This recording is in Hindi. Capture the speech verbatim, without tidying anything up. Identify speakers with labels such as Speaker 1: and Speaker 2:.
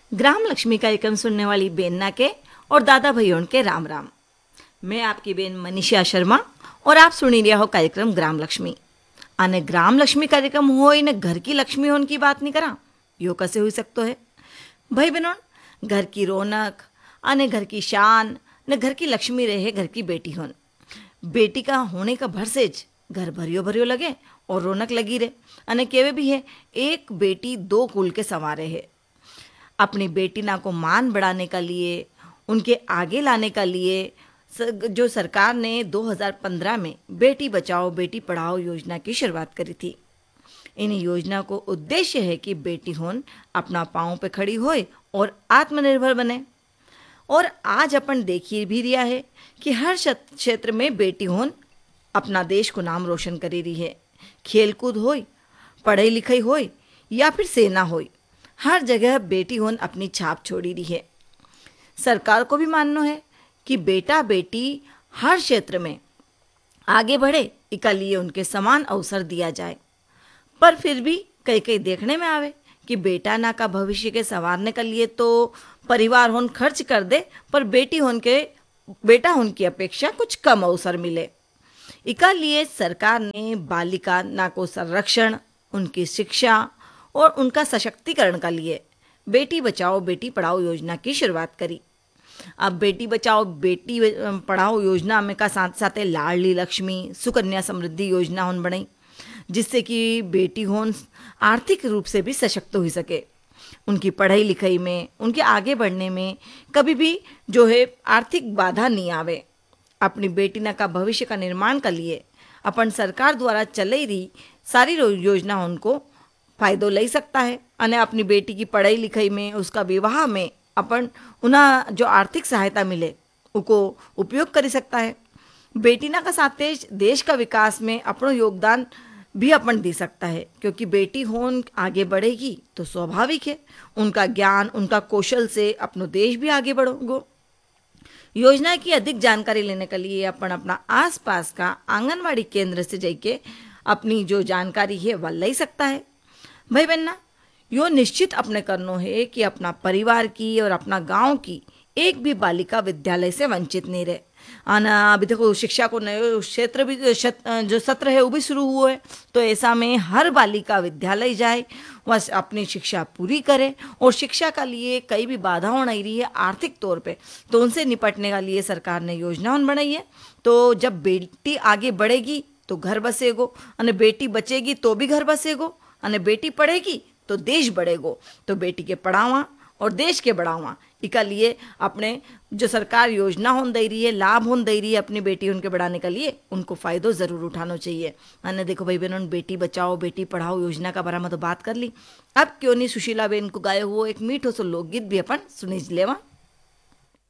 Speaker 1: ग्राम लक्ष्मी कार्यक्रम सुनने वाली बेन्ना के और दादा भैयों के राम राम। मैं आपकी बेन मनीषा शर्मा और आप सुनी रिया हो कार्यक्रम ग्राम लक्ष्मी। आने ग्राम लक्ष्मी कार्यक्रम हो ने घर की लक्ष्मी होने की बात नहीं करा, यो कैसे हो सकतो है भाई बहनों। घर की रौनक आने घर की शान न घर की लक्ष्मी रहे घर की बेटी होन। बेटी का होने का भरसेज घर भरियो भरियो लगे और रौनक लगी रहे। अने केवे भी है एक बेटी दो कुल के संवारे है। अपनी बेटी ना को मान बढ़ाने का लिए उनके आगे लाने का लिए जो सरकार ने दो हज़ार पंद्रह में बेटी बचाओ बेटी पढ़ाओ योजना की शुरुआत करी थी। इन योजना को उद्देश्य है कि बेटी होन अपना पाँव पे खड़ी होए और आत्मनिर्भर बने। और आज अपन देखिए भी रिया है कि हर क्षेत्र में बेटी होन अपना देश को नाम रोशन करी रही है। खेलकूद होई, पढ़ाई लिखाई होई या फिर सेना होई, हर जगह बेटी होन अपनी छाप छोड़ी रही है। सरकार को भी मानना है कि बेटा बेटी हर क्षेत्र में आगे बढ़े, इका लिए उनके समान अवसर दिया जाए। पर फिर भी कई कई देखने में आवे कि बेटा ना का भविष्य के संवारने के लिए तो परिवार होन खर्च कर दे, पर बेटी होन के बेटा होन की अपेक्षा कुछ कम अवसर मिले। इका लिए सरकार ने बालिका ना को संरक्षण, उनकी शिक्षा और उनका सशक्तिकरण का लिए बेटी बचाओ बेटी पढ़ाओ योजना की शुरुआत करी। अब बेटी बचाओ बेटी पढ़ाओ योजना में का साथ साथ लाडली लक्ष्मी सुकन्या समृद्धि योजना होन बनाई, जिससे कि बेटी होन आर्थिक रूप से भी सशक्त हो सके। उनकी पढ़ाई लिखाई में उनके आगे बढ़ने में कभी भी जो है आर्थिक बाधा नहीं आवे। अपनी बेटी ना का भविष्य का निर्माण का लिए अपन सरकार द्वारा चलाई रही सारी योजना उनको फायदो ले सकता है। अने अपनी बेटी की पढ़ाई लिखाई में उसका विवाह में अपन उन्हें जो आर्थिक सहायता मिले उको उपयोग कर सकता है। बेटी ना का साथ देश का विकास में अपना योगदान भी अपन दे सकता है, क्योंकि बेटी होन आगे बढ़ेगी तो स्वाभाविक है उनका ज्ञान उनका कौशल से अपनो देश भी आगे बढ़ेगा। योजना की अधिक जानकारी लेने के लिए अपन अपना आसपास का आंगनवाड़ी केंद्र से जाके अपनी जो जानकारी है वह ले सकता है। भाई बहना, यो निश्चित अपने करनो है कि अपना परिवार की और अपना गांव की एक भी बालिका विद्यालय से वंचित नहीं रहे। आना अभी देखो शिक्षा को नए क्षेत्र भी शत, जो सत्र है वो भी शुरू हुआ है, तो ऐसा में हर बालिका विद्यालय जाए, वह अपनी शिक्षा पूरी करे और शिक्षा का लिए कई भी बाधाओं नहीं रही है आर्थिक तौर पे, तो उनसे निपटने का लिए सरकार ने योजनाओं बनाई है। तो जब बेटी आगे बढ़ेगी तो घर बसेगो, और बेटी बचेगी तो भी घर बसेगो, और बेटी पढ़ेगी तो देश बढ़ेगो। तो बेटी के पढ़ावा और देश के बढ़ावा इका लिए अपने जो सरकार योजना होन दे रही है लाभ होन दे रही है अपनी बेटी उनके बढ़ाने के लिए उनको फायदो जरूर उठाना चाहिए। अन्य देखो भाई बहनों, बेटी बचाओ बेटी पढ़ाओ योजना का बारे में तो बात कर ली, अब क्यों नहीं सुशीला बेन को गाये हुए एक मीठो सो लोकगीत भी अपन सुनी लेवा।